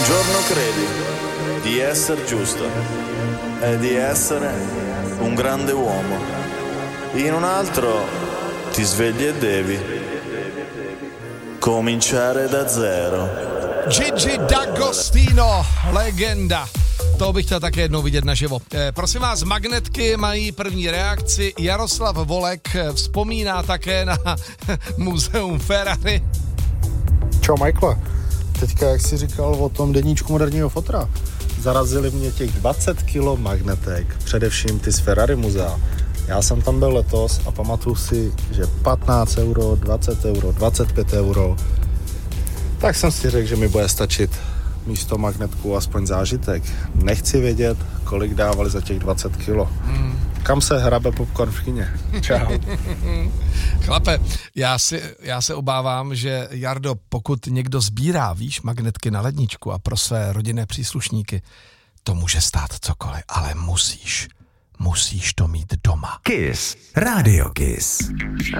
giorno credi di essere giusto e di essere un grande uomo. In un altro ti svegli e devi cominciare da zero. Gigi D'Agostino, legenda. To bych chtěl také jednou vidět naživo. Prosím vás, Magnetky mají první reakci. Jaroslav Volek vzpomíná také na muzeum Ferrari. Čau, Michael. Teďka, jak jsi říkal o tom deníčku moderního fotra, zarazili mě těch 20 kilo magnetek, především ty z Ferrari muzea. Já jsem tam byl letos a pamatuju si, že 15 euro, 20 euro, 25 euro, tak jsem si řekl, že mi bude stačit místo magnetku aspoň zážitek. Nechci vědět, kolik dávali za těch 20 kilo. Kam se hrabe popcorn v kyně? Čau. Chlape, já se obávám, že Jardo, pokud někdo sbírá, víš, magnetky na ledničku a pro své rodinné příslušníky, to může stát cokoliv, ale musíš to mít doma. Kiss. Radio Kiss.